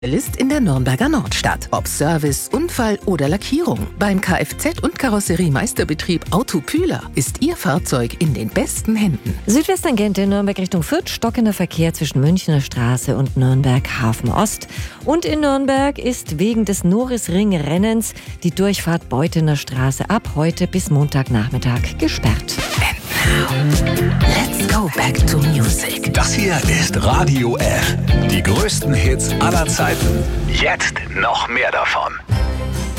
Spezialist in der Nürnberger Nordstadt. Ob Service, Unfall oder Lackierung. Beim Kfz- und Karosseriemeisterbetrieb Autopühler ist Ihr Fahrzeug in den besten Händen. Südwesttangente Nürnberg Richtung Fürth, stockender Verkehr zwischen Münchner Straße und Nürnberg Hafen Ost. Und in Nürnberg ist wegen des Norisring-Rennens die Durchfahrt Beuthener Straße ab heute bis Montagnachmittag gesperrt. And now, let's go back to music. Das hier ist Radio F. Die größten Hits aller Zeiten. Jetzt noch mehr davon.